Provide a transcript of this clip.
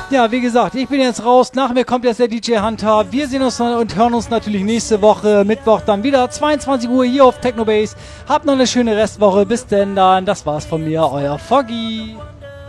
Ja, wie gesagt, ich bin jetzt raus. Nach mir kommt jetzt der DJ Hunter. Wir sehen uns und hören uns natürlich nächste Woche, Mittwoch dann wieder, 22 Uhr hier auf Technobase. Habt noch eine schöne Restwoche. Bis denn dann. Das war's von mir, euer Foggy.